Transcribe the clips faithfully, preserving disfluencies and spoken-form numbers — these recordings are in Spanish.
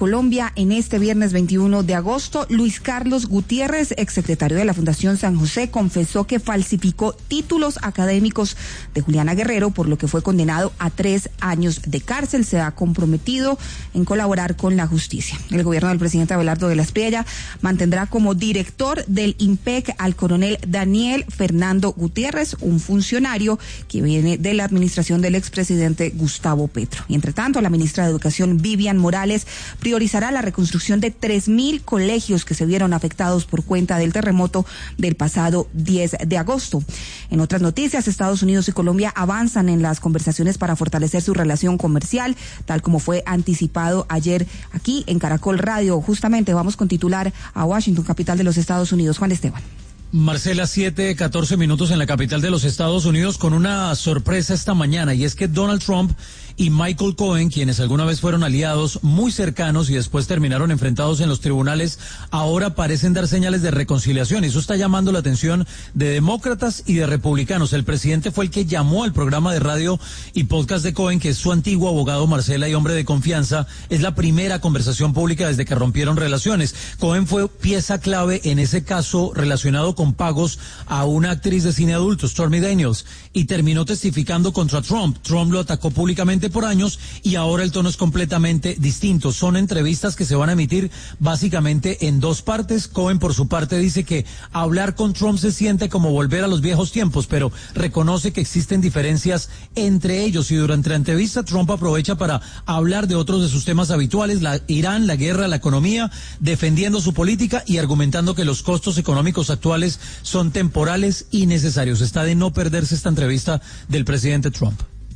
Colombia en este viernes veintiuno de agosto. Luis Carlos Gutiérrez, exsecretario de la Fundación San José, confesó que falsificó títulos académicos de Juliana Guerrero, por lo que fue condenado a tres años de cárcel. Se ha comprometido en colaborar con la justicia. El gobierno del presidente Abelardo de la Espriella mantendrá como director del IMPEC al coronel Daniel Fernando Gutiérrez, un funcionario que viene de la administración del expresidente Gustavo Petro. Y entre tanto, la ministra de Educación, Vivian Morales, priorizará la reconstrucción de tres mil colegios que se vieron afectados por cuenta del terremoto del pasado diez de agosto. En otras noticias, Estados Unidos y Colombia avanzan en las conversaciones para fortalecer su relación comercial, tal como fue anticipado ayer aquí en Caracol Radio. Justamente vamos con titular a Washington, capital de los Estados Unidos. Juan Esteban. Marcela, siete, catorce minutos en la capital de los Estados Unidos con una sorpresa esta mañana, y es que Donald Trump y Michael Cohen, quienes alguna vez fueron aliados muy cercanos y después terminaron enfrentados en los tribunales, ahora parecen dar señales de reconciliación. Eso está llamando la atención de demócratas y de republicanos. El presidente fue el que llamó al programa de radio y podcast de Cohen, que es su antiguo abogado, Marcela, y hombre de confianza. Es la primera conversación pública desde que rompieron relaciones. Cohen fue pieza clave en ese caso relacionado con pagos a una actriz de cine adulto, Stormy Daniels, y terminó testificando contra Trump. Trump lo atacó públicamente por años y ahora el tono es completamente distinto. Son entrevistas que se van a emitir básicamente en dos partes. Cohen, por su parte, dice que hablar con Trump se siente como volver a los viejos tiempos, pero reconoce que existen diferencias entre ellos, y durante la entrevista Trump aprovecha para hablar de otros de sus temas habituales: la Irán, la guerra, la economía, defendiendo su política y argumentando que los costos económicos actuales son temporales y necesarios. Está de no perderse esta entrevista del presidente Trump.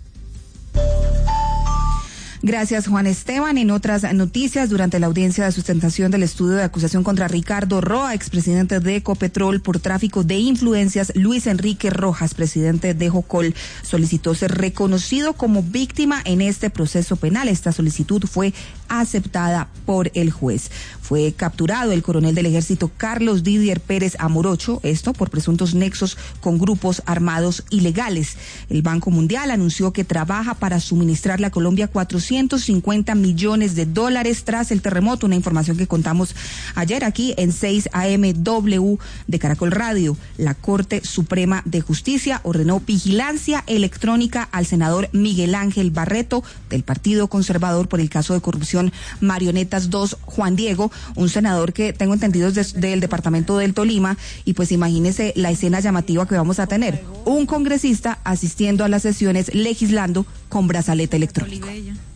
Gracias, Juan Esteban. En otras noticias, durante la audiencia de sustentación del estudio de acusación contra Ricardo Roa, expresidente de Ecopetrol, por tráfico de influencias, Luis Enrique Rojas, presidente de Jocol, solicitó ser reconocido como víctima en este proceso penal. Esta solicitud fue aceptada por el juez. Fue capturado el coronel del ejército Carlos Didier Pérez Amorocho, esto por presuntos nexos con grupos armados ilegales. El Banco Mundial anunció que trabaja para suministrarle a Colombia cuatrocientos cincuenta millones de dólares tras el terremoto, una información que contamos ayer aquí en seis A M W de Caracol Radio. La Corte Suprema de Justicia ordenó vigilancia electrónica al senador Miguel Ángel Barreto del Partido Conservador por el caso de corrupción Marionetas dos, Juan Diego, un senador que tengo entendido es de, del departamento del Tolima, y pues imagínese la escena llamativa que vamos a tener: un congresista asistiendo a las sesiones legislando con brazalete electrónico.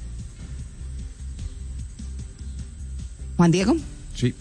Juan Diego. Sí.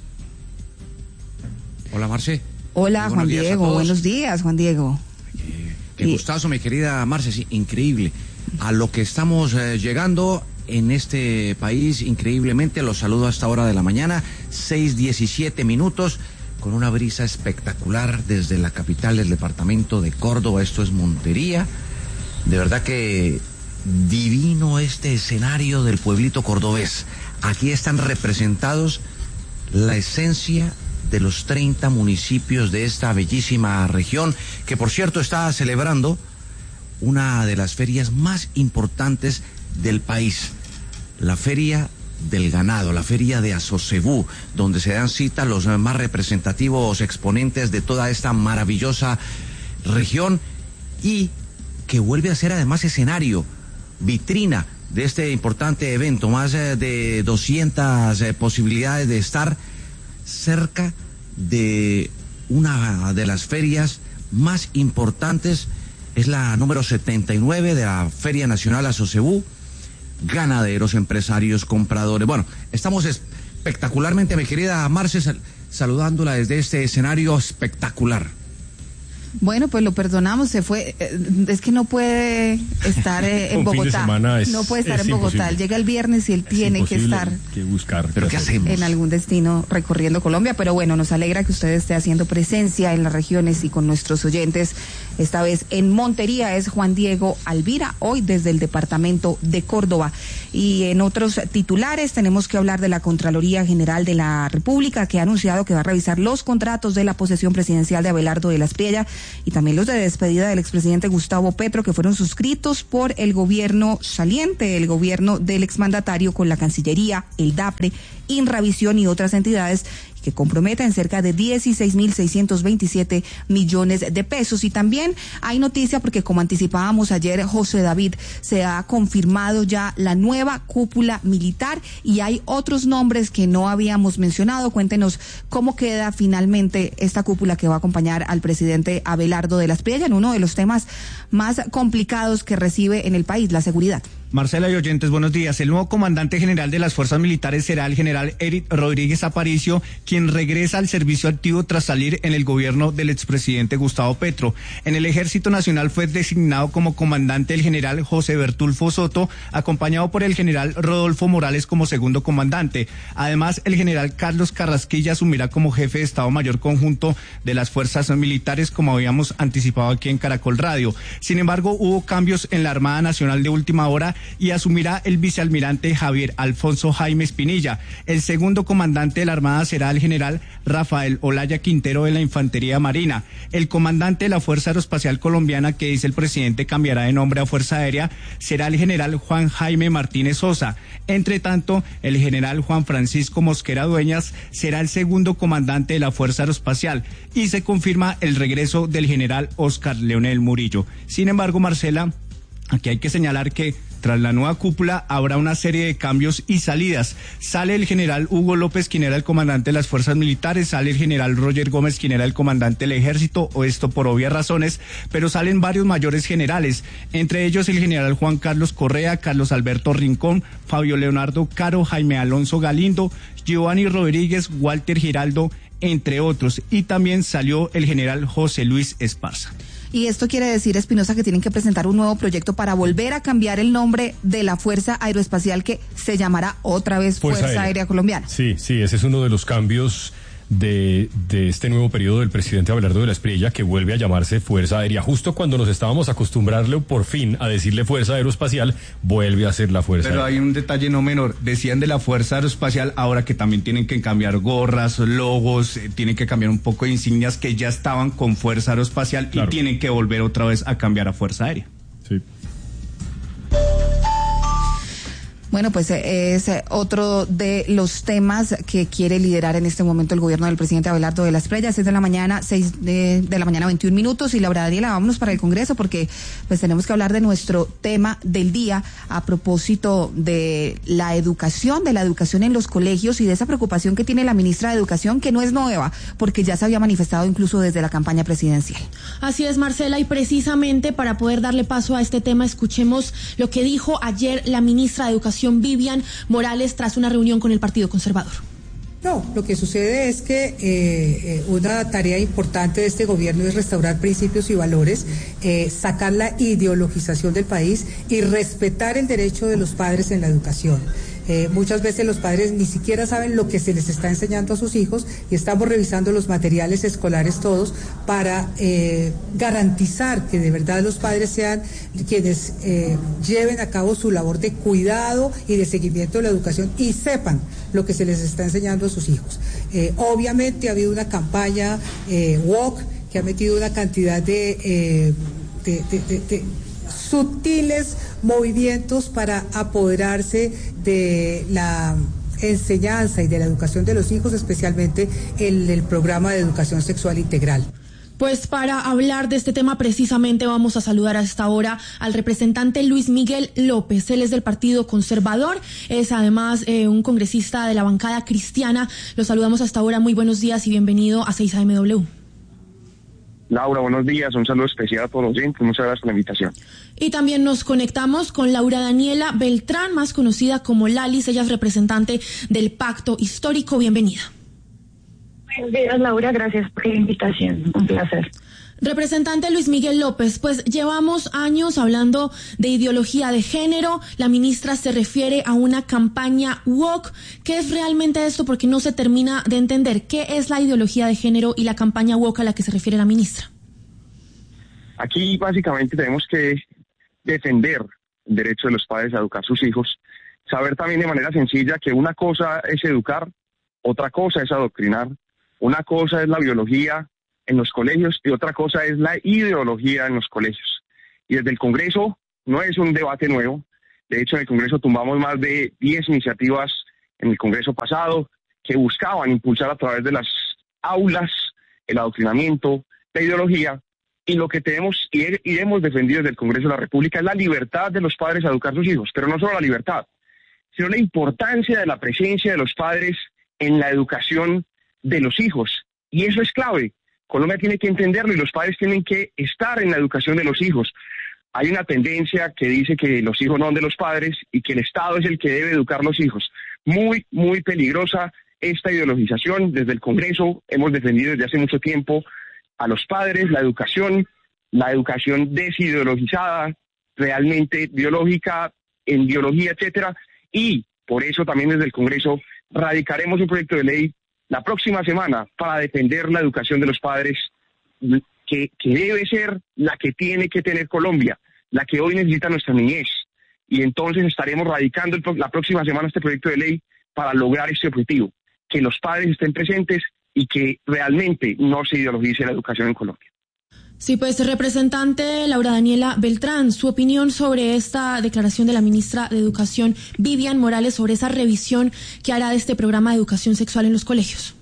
Hola, Marce. Hola, Juan Diego. Buenos días, Juan Diego. Eh, qué y... gustazo, mi querida Marce. Sí, increíble. A lo que estamos eh, llegando en este país, increíblemente. Los saludo a esta hora de la mañana, seis diecisiete minutos, con una brisa espectacular desde la capital del departamento de Córdoba. Esto es Montería. De verdad que divino este escenario del pueblito cordobés. Aquí están representados la esencia de los treinta municipios de esta bellísima región, que por cierto está celebrando una de las ferias más importantes del país, la Feria del Ganado, la Feria de Asocebú, donde se dan cita los más representativos exponentes de toda esta maravillosa región, y que vuelve a ser además escenario, vitrina de este importante evento. Más de doscientas eh, posibilidades de estar cerca de una de las ferias más importantes. Es la número setenta y nueve de la Feria Nacional Asocebú. Ganaderos, empresarios, compradores. Bueno, estamos espectacularmente, mi querida Marce, sal- saludándola desde este escenario espectacular. Bueno, pues lo perdonamos, se fue, es que no puede estar eh, en Bogotá, es, no puede estar en Bogotá, imposible. Él llega el viernes y él es tiene que estar que buscar, ¿pero qué hacemos? En algún destino recorriendo Colombia, pero bueno, nos alegra que usted esté haciendo presencia en las regiones y con nuestros oyentes, esta vez en Montería. Es Juan Diego Alvira, hoy desde el departamento de Córdoba. Y en otros titulares tenemos que hablar de la Contraloría General de la República, que ha anunciado que va a revisar los contratos de la posesión presidencial de Abelardo de la Espriella y también los de despedida del expresidente Gustavo Petro, que fueron suscritos por el gobierno saliente, el gobierno del exmandatario, con la Cancillería, el DAPRE, Inravisión y otras entidades, que comprometen cerca de dieciséis mil seiscientos veintisiete millones de pesos. Y también hay noticia porque, como anticipábamos ayer, José David, se ha confirmado ya la nueva cúpula militar y hay otros nombres que no habíamos mencionado. Cuéntenos cómo queda finalmente esta cúpula que va a acompañar al presidente Abelardo de la Espriella en uno de los temas más complicados que recibe en el país, la seguridad. Marcela y oyentes, buenos días. El nuevo comandante general de las fuerzas militares será el general Eric Rodríguez Aparicio, quien regresa al servicio activo tras salir en el gobierno del expresidente Gustavo Petro. En el Ejército Nacional fue designado como comandante el general José Bertulfo Soto, acompañado por el general Rodolfo Morales como segundo comandante. Además, el general Carlos Carrasquilla asumirá como jefe de Estado Mayor Conjunto de las fuerzas militares, como habíamos anticipado aquí en Caracol Radio. Sin embargo, hubo cambios en la Armada Nacional de última hora y asumirá el vicealmirante Javier Alfonso Jaime Espinilla. El segundo comandante de la Armada será el general Rafael Olaya Quintero de la Infantería Marina. El comandante de la Fuerza Aeroespacial Colombiana, que dice el presidente cambiará de nombre a Fuerza Aérea, será el general Juan Jaime Martínez Sosa. Entre tanto, el general Juan Francisco Mosquera Dueñas será el segundo comandante de la Fuerza Aeroespacial y se confirma el regreso del general Oscar Leonel Murillo. Sin embargo, Marcela, aquí hay que señalar que tras la nueva cúpula habrá una serie de cambios y salidas. Sale el general Hugo López, quien era el comandante de las fuerzas militares, sale el general Roger Gómez, quien era el comandante del ejército, o esto por obvias razones, pero salen varios mayores generales, entre ellos el general Juan Carlos Correa, Carlos Alberto Rincón, Fabio Leonardo Caro, Jaime Alonso Galindo, Giovanni Rodríguez, Walter Giraldo, entre otros, y también salió el general José Luis Esparza. Y esto quiere decir, Espinosa, que tienen que presentar un nuevo proyecto para volver a cambiar el nombre de la Fuerza Aeroespacial, que se llamará otra vez Fuerza, Fuerza Aérea. Aérea Colombiana. Sí, sí, ese es uno de los cambios de, de este nuevo periodo del presidente Abelardo de la Espriella, que vuelve a llamarse Fuerza Aérea. Justo cuando nos estábamos acostumbrando por fin a decirle Fuerza Aeroespacial, vuelve a ser la Fuerza Pero Aérea. Hay un detalle no menor, decían de la Fuerza Aeroespacial, ahora que también tienen que cambiar gorras, logos, eh, tienen que cambiar un poco de insignias que ya estaban con Fuerza Aeroespacial, claro, y tienen que volver otra vez a cambiar a Fuerza Aérea. Sí. Bueno, pues es otro de los temas que quiere liderar en este momento el gobierno del presidente Abelardo de la Espriella. seis de la mañana, seis de, de la mañana, veintiún minutos. Y Laura Daniela, vámonos para el Congreso porque pues tenemos que hablar de nuestro tema del día a propósito de la educación, de la educación en los colegios y de esa preocupación que tiene la ministra de Educación, que no es nueva, porque ya se había manifestado incluso desde la campaña presidencial. Así es, Marcela, y precisamente para poder darle paso a este tema, escuchemos lo que dijo ayer la ministra de Educación, Vivian Morales, tras una reunión con el Partido Conservador. No, lo que sucede es que eh, una tarea importante de este gobierno es restaurar principios y valores, eh, sacar la ideologización del país y respetar el derecho de los padres en la educación. Eh, muchas veces los padres ni siquiera saben lo que se les está enseñando a sus hijos y estamos revisando los materiales escolares todos para eh, garantizar que de verdad los padres sean quienes eh, lleven a cabo su labor de cuidado y de seguimiento de la educación y sepan lo que se les está enseñando a sus hijos. Eh, obviamente ha habido una campaña eh, woke que ha metido una cantidad de... Eh, de, de, de, de sutiles movimientos para apoderarse de la enseñanza y de la educación de los hijos, especialmente el, el programa de educación sexual integral. Pues para hablar de este tema precisamente vamos a saludar a esta hora al representante Luis Miguel López. Él es del Partido Conservador, es además eh, un congresista de la bancada cristiana. Lo saludamos hasta ahora, muy buenos días y bienvenido a seis A M W. Laura, buenos días, un saludo especial a todos los oyentes, muchas gracias por la invitación. Y también nos conectamos con Laura Daniela Beltrán, más conocida como Lalis, ella es representante del Pacto Histórico, bienvenida. Buenos días, Laura, gracias por la invitación, un placer. Representante Luis Miguel López, pues llevamos años hablando de ideología de género, la ministra se refiere a una campaña woke. ¿Qué es realmente esto? Porque no se termina de entender qué es la ideología de género y la campaña woke a la que se refiere la ministra. Aquí básicamente tenemos que defender el derecho de los padres a educar a sus hijos, saber también de manera sencilla que una cosa es educar, otra cosa es adoctrinar, una cosa es la biología, en los colegios y otra cosa es la ideología en los colegios. Y desde el Congreso no es un debate nuevo. De hecho, en el Congreso tumbamos más de diez iniciativas en el Congreso pasado que buscaban impulsar a través de las aulas el adoctrinamiento, la ideología, y lo que tenemos y, y hemos defendido desde el Congreso de la República es la libertad de los padres a educar a sus hijos, pero no solo la libertad, sino la importancia de la presencia de los padres en la educación de los hijos. Y eso es clave. Colombia tiene que entenderlo y los padres tienen que estar en la educación de los hijos. Hay una tendencia que dice que los hijos no son de los padres y que el Estado es el que debe educar a los hijos. Muy, muy peligrosa esta ideologización. Desde el Congreso hemos defendido desde hace mucho tiempo a los padres, la educación, la educación desideologizada, realmente biológica, en biología, etcétera, y por eso también desde el Congreso radicaremos un proyecto de ley la próxima semana para defender la educación de los padres, que, que debe ser la que tiene que tener Colombia, la que hoy necesita nuestra niñez. Y entonces estaremos radicando el, la próxima semana este proyecto de ley para lograr este objetivo, que los padres estén presentes y que realmente no se ideologice la educación en Colombia. Sí, pues representante Laura Daniela Beltrán, su opinión sobre esta declaración de la ministra de Educación, Vivian Morales, sobre esa revisión que hará de este programa de educación sexual en los colegios.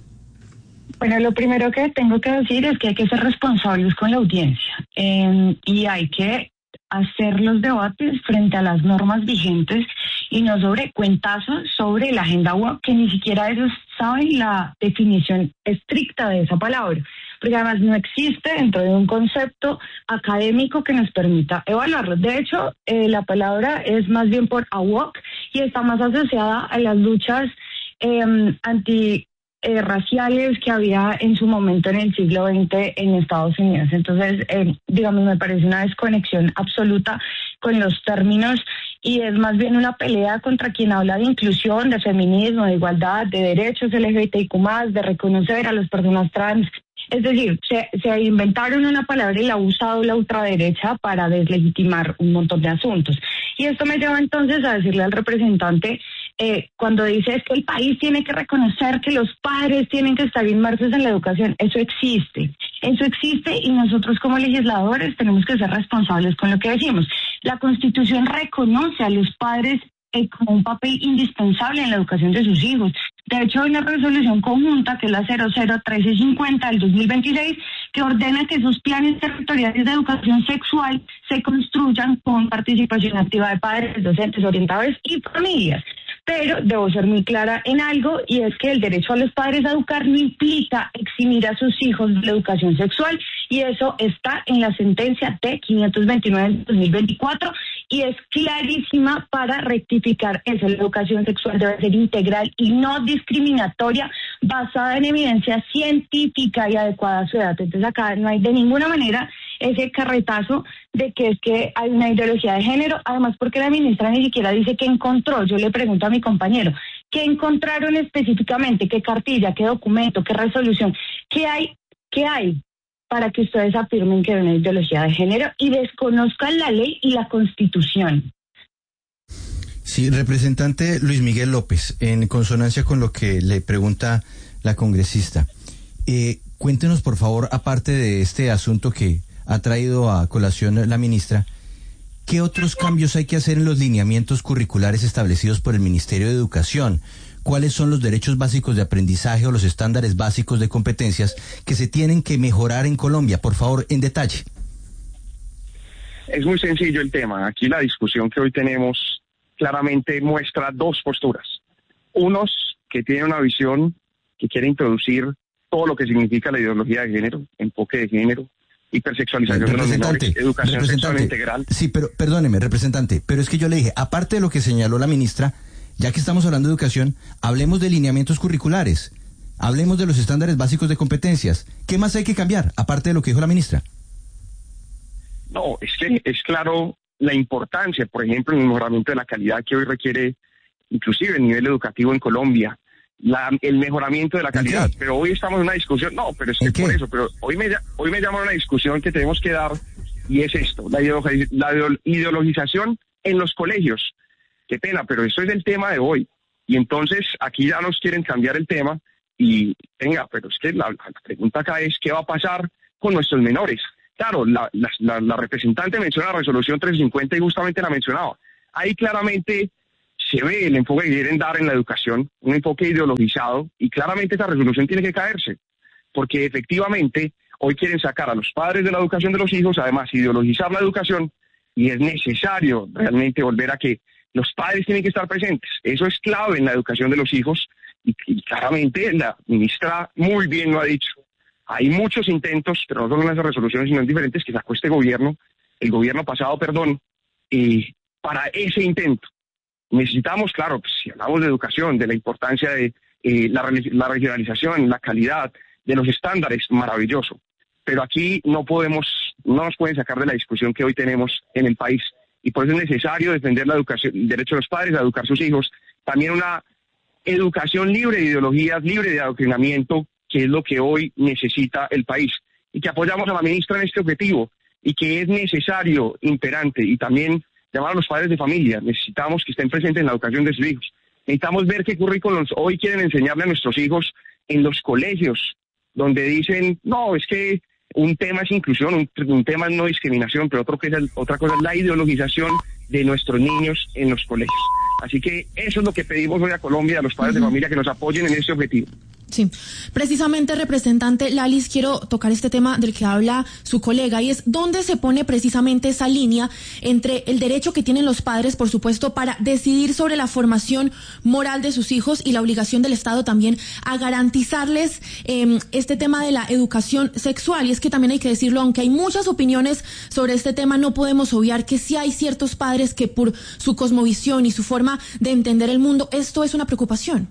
Bueno, lo primero que tengo que decir es que hay que ser responsables con la audiencia eh, y hay que hacer los debates frente a las normas vigentes y no sobre cuentazos sobre la agenda woke, que ni siquiera ellos saben la definición estricta de esa palabra, porque además no existe dentro de un concepto académico que nos permita evaluarlo. De hecho, eh, la palabra es más bien por woke y está más asociada a las luchas eh, anti Eh, raciales que había en su momento en el siglo veinte en Estados Unidos. Entonces, eh, digamos, me parece una desconexión absoluta con los términos y es más bien una pelea contra quien habla de inclusión, de feminismo, de igualdad, de derechos L G B T I Q más, de reconocer a las personas trans. Es decir, se, se inventaron una palabra y la ha usado la ultraderecha para deslegitimar un montón de asuntos. Y esto me lleva entonces a decirle al representante, eh, cuando dice es que el país tiene que reconocer que los padres tienen que estar inmersos en la educación, eso existe. Eso existe y nosotros como legisladores tenemos que ser responsables con lo que decimos. La Constitución reconoce a los padres Eh, como un papel indispensable en la educación de sus hijos. De hecho, hay una resolución conjunta, que es la cero cero trece cincuenta del dos mil veintiséis, que ordena que esos planes territoriales de educación sexual se construyan con participación activa de padres, docentes, orientadores y familias. Pero debo ser muy clara en algo, y es que el derecho a los padres a educar no implica eximir a sus hijos de la educación sexual, y eso está en la sentencia T quinientos veintinueve del dos mil veinticuatro, y es clarísima para rectificar eso. La educación sexual debe ser integral y no discriminatoria, basada en evidencia científica y adecuada a su edad. Entonces acá no hay de ninguna manera ese carretazo de que es que hay una ideología de género, además porque la ministra ni siquiera dice qué encontró. Yo le pregunto a mi compañero, ¿qué encontraron específicamente? ¿Qué cartilla? ¿Qué documento? ¿Qué resolución? ¿Qué hay? ¿Qué hay para que ustedes afirmen que hay una ideología de género y desconozcan la ley y la Constitución? Sí, representante Luis Miguel López, en consonancia con lo que le pregunta la congresista, eh, cuéntenos por favor, aparte de este asunto que ha traído a colación la ministra, ¿qué otros cambios hay que hacer en los lineamientos curriculares establecidos por el Ministerio de Educación? ¿Cuáles son los derechos básicos de aprendizaje o los estándares básicos de competencias que se tienen que mejorar en Colombia? Por favor, en detalle. Es muy sencillo el tema. Aquí la discusión que hoy tenemos claramente muestra dos posturas. Unos que tienen una visión que quiere introducir todo lo que significa la ideología de género, enfoque de género, hipersexualización de los menores, educación sexual integral. Sí, pero perdóneme, representante, pero es que yo le dije, aparte de lo que señaló la ministra, ya que estamos hablando de educación, hablemos de lineamientos curriculares, hablemos de los estándares básicos de competencias. ¿Qué más hay que cambiar, aparte de lo que dijo la ministra? No, es que es claro la importancia, por ejemplo, en el mejoramiento de la calidad que hoy requiere inclusive el nivel educativo en Colombia, la, el mejoramiento de la calidad. Pero hoy estamos en una discusión, no, pero es que por eso, pero hoy me, hoy me llama una discusión que tenemos que dar, y es esto, la, ideologi- la ideologización en los colegios. Qué pena, pero eso es el tema de hoy. Y entonces aquí ya nos quieren cambiar el tema Y venga, pero es que la, la pregunta acá es ¿qué va a pasar con nuestros menores? Claro, la, la, la, la representante menciona la resolución trescientos cincuenta y justamente la mencionaba. Ahí claramente se ve el enfoque que quieren dar en la educación, un enfoque ideologizado, y claramente esta resolución tiene que caerse, porque efectivamente hoy quieren sacar a los padres de la educación de los hijos, además ideologizar la educación, y es necesario realmente volver a que los padres tienen que estar presentes. Eso es clave en la educación de los hijos, y, y claramente la ministra muy bien lo ha dicho. Hay muchos intentos, pero no solo en esas resoluciones, sino en diferentes, que sacó este gobierno, el gobierno pasado, perdón, y para ese intento. Necesitamos, claro, pues, si hablamos de educación, de la importancia de eh, la, la regionalización, la calidad, de los estándares, maravilloso. Pero aquí no podemos, no nos pueden sacar de la discusión que hoy tenemos en el país. Y por eso es necesario defender la educación, el derecho de los padres a educar a sus hijos. También una educación libre de ideologías, libre de adoctrinamiento, que es lo que hoy necesita el país. Y que apoyamos a la ministra en este objetivo. Y que es necesario, imperante, y también llamar a los padres de familia. Necesitamos que estén presentes en la educación de sus hijos. Necesitamos ver qué currículos hoy quieren enseñarle a nuestros hijos en los colegios, donde dicen, no, es que un tema es inclusión, un, un tema es no discriminación, pero otro que es el, otra cosa es la ideologización de nuestros niños en los colegios. Así que eso es lo que pedimos hoy a Colombia, a los padres uh-huh. de familia, que nos apoyen en ese objetivo. Sí, precisamente, representante Lalis, quiero tocar este tema del que habla su colega, y es dónde se pone precisamente esa línea entre el derecho que tienen los padres, por supuesto, para decidir sobre la formación moral de sus hijos, y la obligación del Estado también a garantizarles eh, este tema de la educación sexual. Y es que también hay que decirlo, aunque hay muchas opiniones sobre este tema, no podemos obviar que sí hay ciertos padres que por su cosmovisión y su forma de entender el mundo, esto es una preocupación.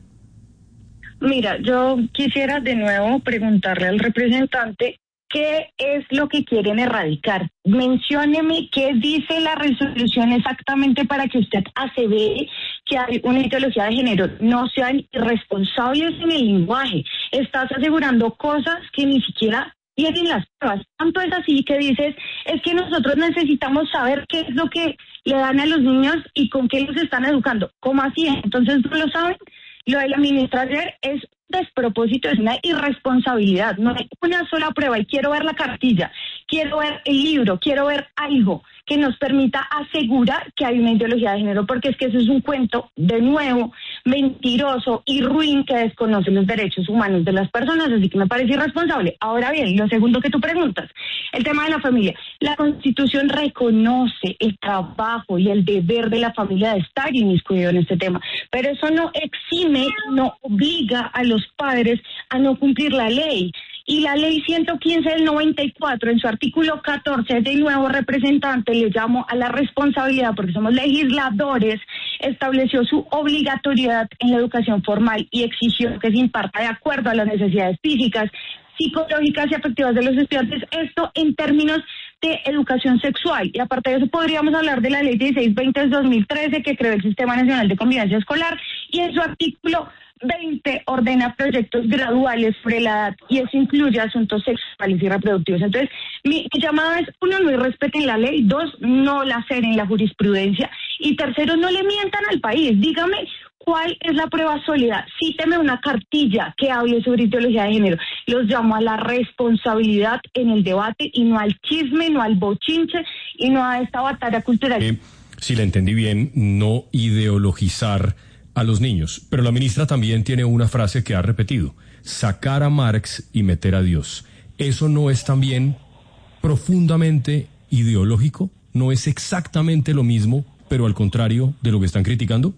Mira, yo quisiera de nuevo preguntarle al representante qué es lo que quieren erradicar. Mencióneme qué dice la resolución exactamente para que usted asevere que hay una ideología de género. No sean irresponsables en el lenguaje. Estás asegurando cosas que ni siquiera tienen las pruebas. Tanto es así que dices, es que nosotros necesitamos saber qué es lo que le dan a los niños y con qué los están educando. ¿Cómo así? Entonces, ¿no lo saben? Lo de la ministra ayer es un despropósito, es una irresponsabilidad. No hay una sola prueba y quiero ver la cartilla, quiero ver el libro, quiero ver algo que nos permita asegurar que hay una ideología de género, porque es que eso es un cuento, de nuevo, mentiroso y ruin, que desconoce los derechos humanos de las personas, así que me parece irresponsable. Ahora bien, lo segundo que tú preguntas, el tema de la familia. La Constitución reconoce el trabajo y el deber de la familia de estar inmiscuido en este tema, pero eso no exime, no obliga a los padres a no cumplir la ley. Y la ley ciento quince del noventa y cuatro, en su artículo catorce, de nuevo, representante, le llamo a la responsabilidad, porque somos legisladores, estableció su obligatoriedad en la educación formal y exigió que se imparta de acuerdo a las necesidades físicas, psicológicas y afectivas de los estudiantes, esto en términos de educación sexual. Y aparte de eso podríamos hablar de la ley dieciséis veinte de dos mil trece, que creó el Sistema Nacional de Convivencia Escolar, y en su artículo veinte ordena proyectos graduales sobre la edad, y eso incluye asuntos sexuales y reproductivos. Entonces, mi, mi llamado es, uno, no irrespeten la ley; dos, no la ceden la jurisprudencia; y tercero, no le mientan al país. Dígame cuál es la prueba sólida, cíteme una cartilla que hable sobre ideología de género. Los llamo a la responsabilidad en el debate, y no al chisme, no al bochinche, y no a esta batalla cultural. Eh, si la entendí bien, no ideologizar a los niños. Pero la ministra también tiene una frase que ha repetido: sacar a Marx y meter a Dios. ¿Eso no es también profundamente ideológico? ¿No es exactamente lo mismo, pero al contrario de lo que están criticando?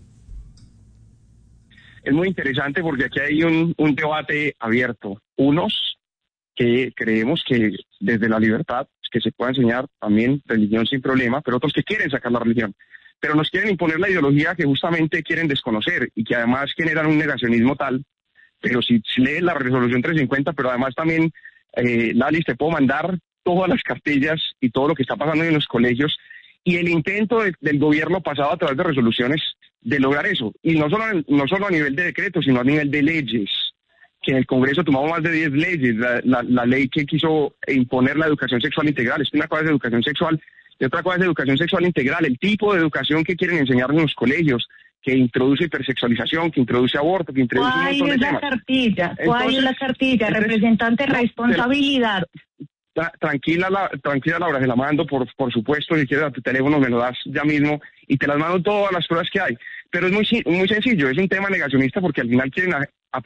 Es muy interesante porque aquí hay un, un debate abierto. Unos que creemos que desde la libertad que se pueda enseñar también religión sin problema, pero otros que quieren sacar la religión. Pero nos quieren imponer la ideología que justamente quieren desconocer y que además generan un negacionismo tal. Pero si, si lees la resolución trescientos cincuenta, pero además también, eh, Lalis, te puedo mandar todas las cartillas y todo lo que está pasando en los colegios y el intento de, del gobierno pasado a través de resoluciones de lograr eso. Y no solo, no solo a nivel de decretos, sino a nivel de leyes, que en el Congreso tomamos más de diez leyes. La, la, la ley que quiso imponer la educación sexual integral, es una cosa de educación sexual, y otra cosa es educación sexual integral, el tipo de educación que quieren enseñar en los colegios, que introduce hipersexualización, que introduce aborto, que introduce un montón de ¿Cuál es temas. la cartilla? ¿Cuál Entonces, es la cartilla? entonces, Representante, no, responsabilidad. Tra- tranquila, la, tranquila Laura, se la mando por, por supuesto, si quieres a tu teléfono me lo das ya mismo y te las mando todas las pruebas que hay. Pero es muy, si- muy sencillo, es un tema negacionista porque al final quieren a-